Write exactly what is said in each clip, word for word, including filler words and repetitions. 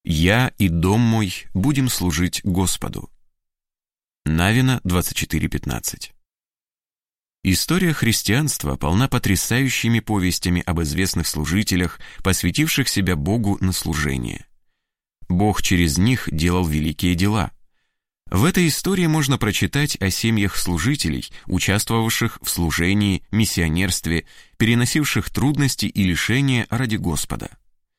«Я и дом мой будем служить Господу». Навина двадцать четыре пятнадцать. История христианства полна потрясающими повестями об известных служителях, посвятивших себя Богу на служение. Бог через них делал великие дела. В этой истории можно прочитать о семьях служителей, участвовавших в служении, миссионерстве, переносивших трудности и лишения ради Господа.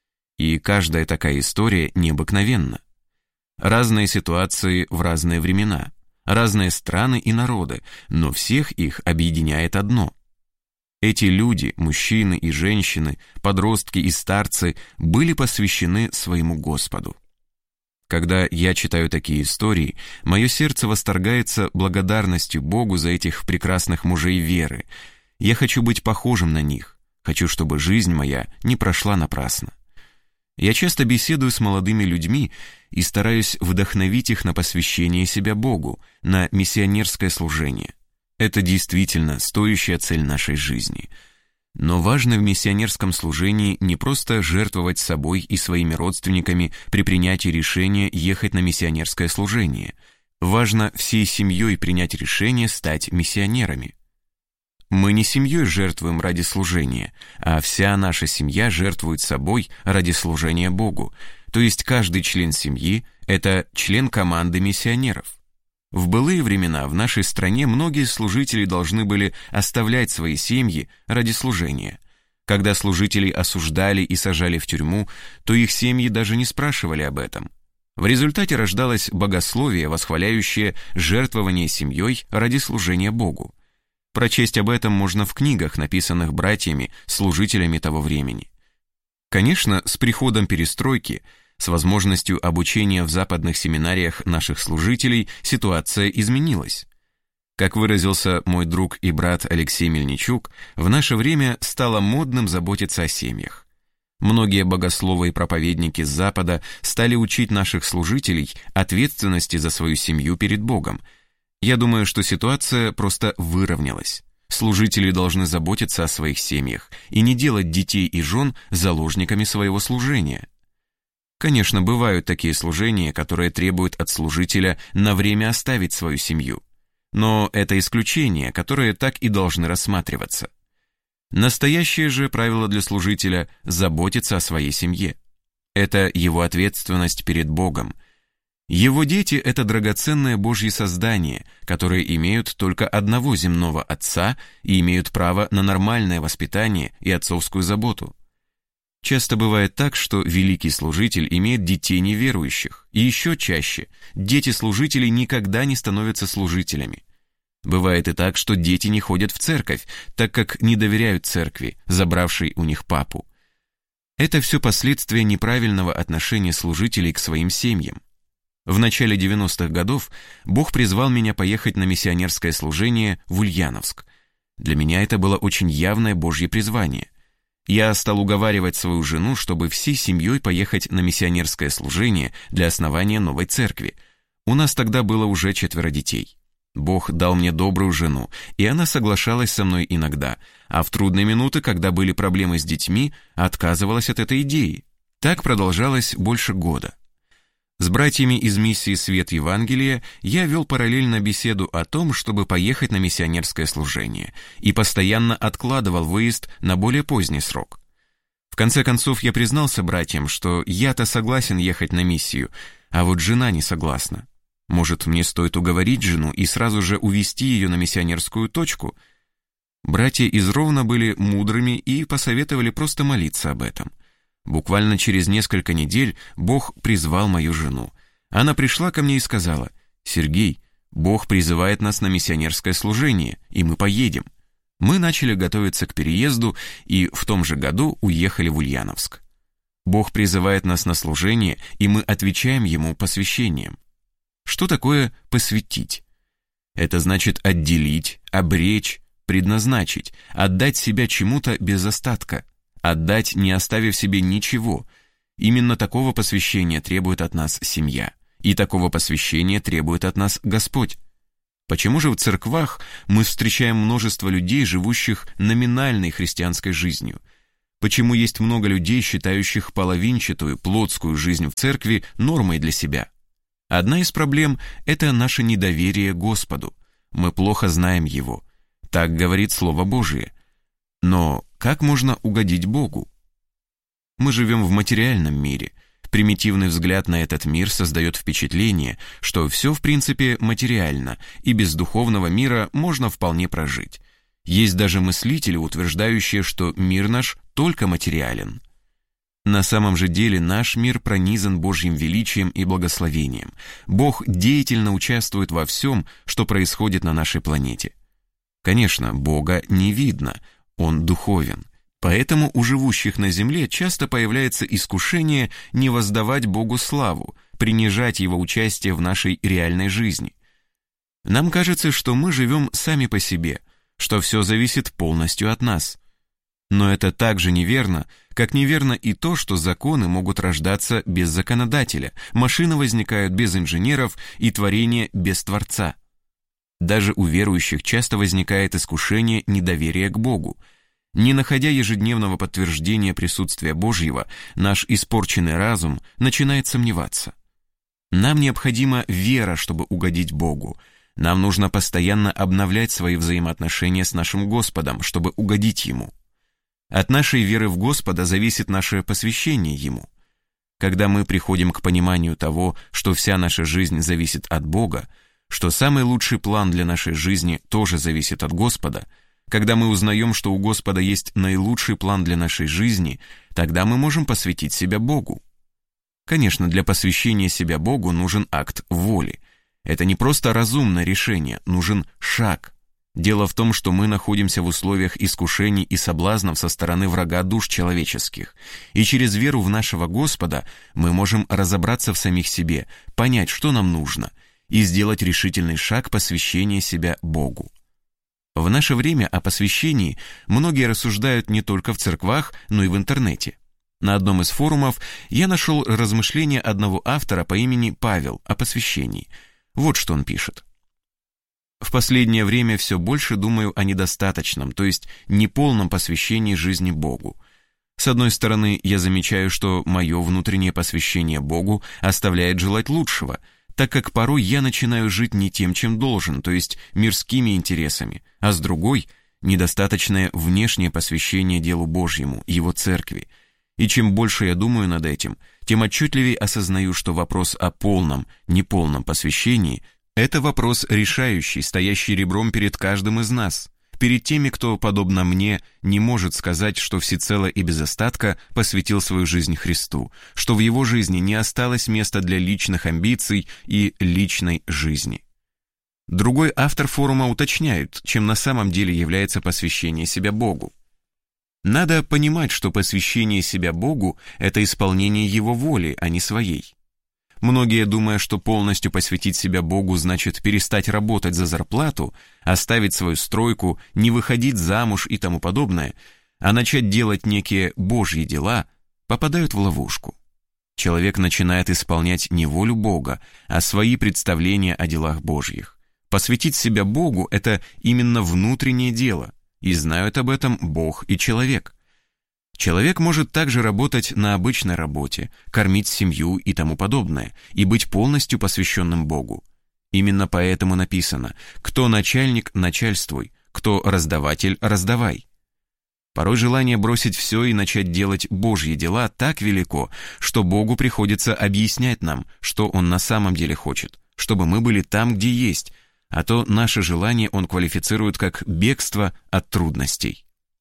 И каждая такая история необыкновенна. Разные ситуации в разные времена, разные страны и народы, но всех их объединяет одно. Эти люди, мужчины и женщины, подростки и старцы, были посвящены своему Господу. Когда я читаю такие истории, мое сердце восторгается благодарностью Богу за этих прекрасных мужей веры. Я хочу быть похожим на них, хочу, чтобы жизнь моя не прошла напрасно. Я часто беседую с молодыми людьми и стараюсь вдохновить их на посвящение себя Богу, на миссионерское служение. Это действительно стоящая цель нашей жизни. Но важно в миссионерском служении не просто жертвовать собой и своими родственниками при принятии решения ехать на миссионерское служение. Важно всей семьей принять решение стать миссионерами. Мы не семьей жертвуем ради служения, а вся наша семья жертвует собой ради служения Богу. То есть каждый член семьи – это член команды миссионеров. В былые времена в нашей стране многие служители должны были оставлять свои семьи ради служения. Когда служителей осуждали и сажали в тюрьму, то их семьи даже не спрашивали об этом. В результате рождалось богословие, восхваляющее жертвование семьей ради служения Богу. Прочесть об этом можно в книгах, написанных братьями, служителями того времени. Конечно, с приходом перестройки, с возможностью обучения в западных семинариях наших служителей, ситуация изменилась. Как выразился мой друг и брат Алексей Мельничук, в наше время стало модным заботиться о семьях. Многие богословы и проповедники с Запада стали учить наших служителей ответственности за свою семью перед Богом. Я думаю, что ситуация просто выровнялась. Служители должны заботиться о своих семьях и не делать детей и жен заложниками своего служения. Конечно, бывают такие служения, которые требуют от служителя на время оставить свою семью. Но это исключения, которые так и должны рассматриваться. Настоящее же правило для служителя – заботиться о своей семье. Это его ответственность перед Богом. Его дети – это драгоценное Божье создание, которые имеют только одного земного отца и имеют право на нормальное воспитание и отцовскую заботу. Часто бывает так, что великий служитель имеет детей неверующих, и еще чаще дети служителей никогда не становятся служителями. Бывает и так, что дети не ходят в церковь, так как не доверяют церкви, забравшей у них папу. Это все последствия неправильного отношения служителей к своим семьям. В начале девяностых годов Бог призвал меня поехать на миссионерское служение в Ульяновск. Для меня это было очень явное Божье призвание. Я стал уговаривать свою жену, чтобы всей семьей поехать на миссионерское служение для основания новой церкви. У нас тогда было уже четверо детей. Бог дал мне добрую жену, и она соглашалась со мной иногда, а в трудные минуты, когда были проблемы с детьми, отказывалась от этой идеи. Так продолжалось больше года. С братьями из миссии «Свет Евангелия» я вел параллельно беседу о том, чтобы поехать на миссионерское служение, и постоянно откладывал выезд на более поздний срок. В конце концов, я признался братьям, что я-то согласен ехать на миссию, а вот жена не согласна. Может, мне стоит уговорить жену и сразу же увезти ее на миссионерскую точку? Братья из Ровно были мудрыми и посоветовали просто молиться об этом. Буквально через несколько недель Бог призвал мою жену. Она пришла ко мне и сказала: «Сергей, Бог призывает нас на миссионерское служение, и мы поедем». Мы начали готовиться к переезду и в том же году уехали в Ульяновск. Бог призывает нас на служение, и мы отвечаем Ему посвящением. Что такое посвятить? Это значит отделить, обречь, предназначить, отдать себя чему-то без остатка. Отдать, не оставив себе ничего. Именно такого посвящения требует от нас семья. И такого посвящения требует от нас Господь. Почему же в церквах мы встречаем множество людей, живущих номинальной христианской жизнью? Почему есть много людей, считающих половинчатую, плотскую жизнь в церкви нормой для себя? Одна из проблем – это наше недоверие Господу. Мы плохо знаем Его. Так говорит Слово Божие. Но как можно угодить Богу? Мы живем в материальном мире. Примитивный взгляд на этот мир создает впечатление, что все в принципе материально, и без духовного мира можно вполне прожить. Есть даже мыслители, утверждающие, что мир наш только материален. На самом же деле наш мир пронизан Божьим величием и благословением. Бог деятельно участвует во всем, что происходит на нашей планете. Конечно, Бога не видно, Он духовен. Поэтому у живущих на земле часто появляется искушение не воздавать Богу славу, принижать Его участие в нашей реальной жизни. Нам кажется, что мы живем сами по себе, что все зависит полностью от нас. Но это так же неверно, как неверно и то, что законы могут рождаться без законодателя, машины возникают без инженеров и творение без Творца. Даже у верующих часто возникает искушение недоверия к Богу. Не находя ежедневного подтверждения присутствия Божьего, наш испорченный разум начинает сомневаться. Нам необходима вера, чтобы угодить Богу. Нам нужно постоянно обновлять свои взаимоотношения с нашим Господом, чтобы угодить Ему. От нашей веры в Господа зависит наше посвящение Ему. Когда мы приходим к пониманию того, что вся наша жизнь зависит от Бога, что самый лучший план для нашей жизни тоже зависит от Господа, когда мы узнаем, что у Господа есть наилучший план для нашей жизни, тогда мы можем посвятить себя Богу. Конечно, для посвящения себя Богу нужен акт воли. Это не просто разумное решение, нужен шаг. Дело в том, что мы находимся в условиях искушений и соблазнов со стороны врага душ человеческих, и через веру в нашего Господа мы можем разобраться в самих себе, понять, что нам нужно, и сделать решительный шаг посвящения себя Богу. В наше время о посвящении многие рассуждают не только в церквах, но и в интернете. На одном из форумов я нашел размышления одного автора по имени Павел о посвящении. Вот что он пишет. «В последнее время все больше думаю о недостаточном, то есть неполном посвящении жизни Богу. С одной стороны, я замечаю, что мое внутреннее посвящение Богу оставляет желать лучшего, так как порой я начинаю жить не тем, чем должен, то есть мирскими интересами, а с другой – недостаточное внешнее посвящение делу Божьему, Его церкви. И чем больше я думаю над этим, тем отчетливее осознаю, что вопрос о полном, неполном посвящении – это вопрос решающий, стоящий ребром перед каждым из нас, перед теми, кто, подобно мне, не может сказать, что всецело и без остатка посвятил свою жизнь Христу, что в его жизни не осталось места для личных амбиций и личной жизни. Другой автор форума уточняет, чем на самом деле является посвящение себя Богу. Надо понимать, что посвящение себя Богу – это исполнение Его воли, а не своей. Многие, думая, что полностью посвятить себя Богу значит перестать работать за зарплату, оставить свою стройку, не выходить замуж и тому подобное, а начать делать некие Божьи дела, попадают в ловушку. Человек начинает исполнять не волю Бога, а свои представления о делах Божьих. Посвятить себя Богу – это именно внутреннее дело, и знают об этом Бог и человек. Человек может также работать на обычной работе, кормить семью и тому подобное, и быть полностью посвященным Богу. Именно поэтому написано: «Кто начальник, начальствуй, кто раздаватель, раздавай». Порой желание бросить все и начать делать Божьи дела так велико, что Богу приходится объяснять нам, что Он на самом деле хочет, чтобы мы были там, где есть, а то наше желание Он квалифицирует как бегство от трудностей.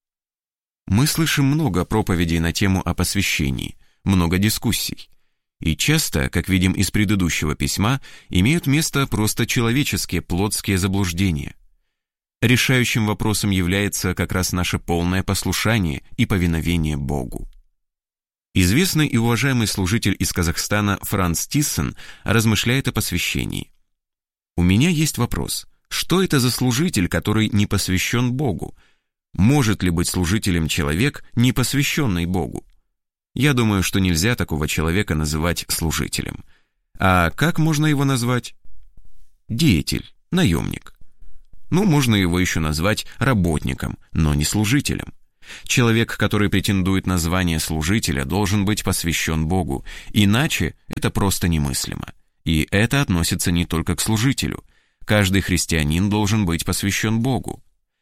Мы слышим много проповедей на тему о посвящении, много дискуссий. И часто, как видим из предыдущего письма, имеют место просто человеческие плотские заблуждения. Решающим вопросом является как раз наше полное послушание и повиновение Богу. Известный и уважаемый служитель из Казахстана Франц Тиссен размышляет о посвящении. «У меня есть вопрос, что это за служитель, который не посвящен Богу? Может ли быть служителем человек, не посвященный Богу? Я думаю, что нельзя такого человека называть служителем. А как можно его назвать? Деятель, наемник. Ну, можно его еще назвать работником, но не служителем. Человек, который претендует на звание служителя, должен быть посвящен Богу, иначе это просто немыслимо. И это относится не только к служителю. Каждый христианин должен быть посвящен Богу.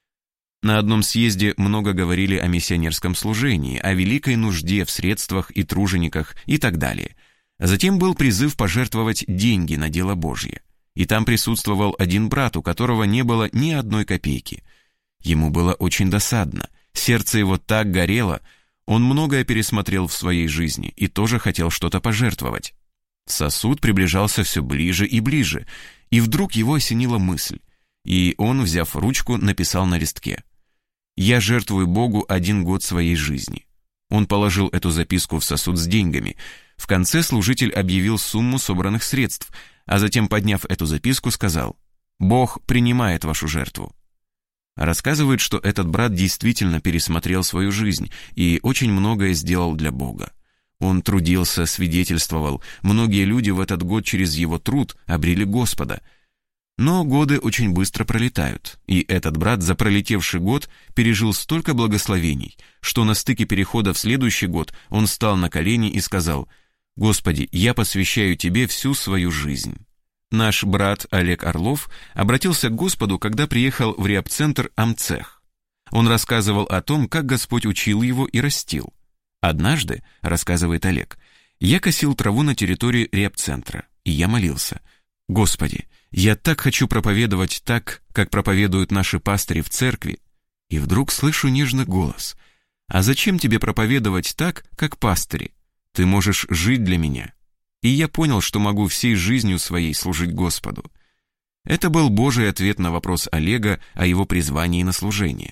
На одном съезде много говорили о миссионерском служении, о великой нужде в средствах и тружениках и так далее. Затем был призыв пожертвовать деньги на дело Божье. И там присутствовал один брат, у которого не было ни одной копейки. Ему было очень досадно. Сердце его так горело, он многое пересмотрел в своей жизни и тоже хотел что-то пожертвовать. Сосуд приближался все ближе и ближе, и вдруг его осенила мысль, и он, взяв ручку, написал на листке: «Я жертвую Богу один год своей жизни». Он положил эту записку в сосуд с деньгами. В конце служитель объявил сумму собранных средств, а затем, подняв эту записку, сказал: «Бог принимает вашу жертву». Рассказывает, что этот брат действительно пересмотрел свою жизнь и очень многое сделал для Бога. Он трудился, свидетельствовал, многие люди в этот год через его труд обрели Господа. Но годы очень быстро пролетают, и этот брат за пролетевший год пережил столько благословений, что на стыке перехода в следующий год он встал на колени и сказал: «Господи, я посвящаю Тебе всю свою жизнь». Наш брат Олег Орлов обратился к Господу, когда приехал в репцентр Амцех. Он рассказывал о том, как Господь учил его и растил. «Однажды, — рассказывает Олег, — я косил траву на территории репцентра, и я молился: Господи, я так хочу проповедовать так, как проповедуют наши пастыри в церкви. И вдруг слышу нежный голос: а зачем тебе проповедовать так, как пастыри? Ты можешь жить для меня. И я понял, что могу всей жизнью своей служить Господу. Это был Божий ответ на вопрос Олега о его призвании на служение.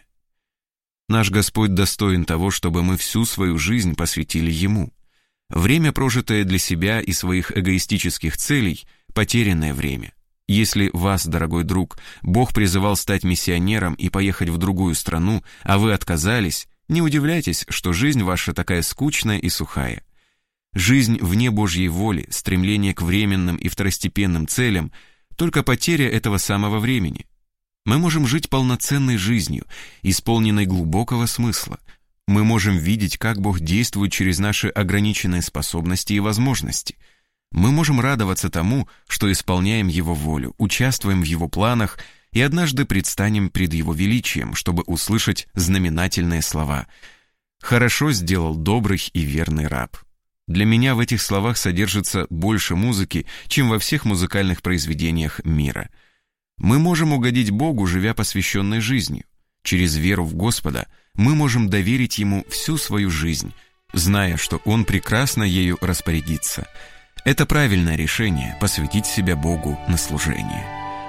Наш Господь достоин того, чтобы мы всю свою жизнь посвятили Ему. Время, прожитое для себя и своих эгоистических целей, потерянное время. Если вас, дорогой друг, Бог призывал стать миссионером и поехать в другую страну, а вы отказались, не удивляйтесь, что жизнь ваша такая скучная и сухая. Жизнь вне Божьей воли, стремление к временным и второстепенным целям – только потеря этого самого времени. Мы можем жить полноценной жизнью, исполненной глубокого смысла. Мы можем видеть, как Бог действует через наши ограниченные способности и возможности. Мы можем радоваться тому, что исполняем Его волю, участвуем в Его планах и однажды предстанем пред Его величием, чтобы услышать знаменательные слова: «Хорошо сделал добрый и верный раб». Для меня в этих словах содержится больше музыки, чем во всех музыкальных произведениях мира. Мы можем угодить Богу, живя посвященной жизнью. Через веру в Господа мы можем доверить Ему всю свою жизнь, зная, что Он прекрасно ею распорядится. Это правильное решение — посвятить себя Богу на служение.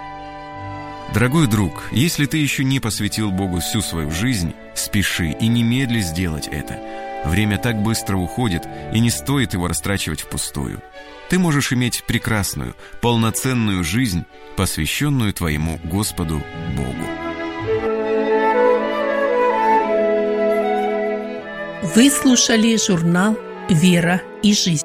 Дорогой друг, если ты еще не посвятил Богу всю свою жизнь, спеши и немедли сделать это. Время так быстро уходит, и не стоит его растрачивать впустую. Ты можешь иметь прекрасную, полноценную жизнь, посвященную твоему Господу Богу. Вы слушали журнал «Вера и жизнь».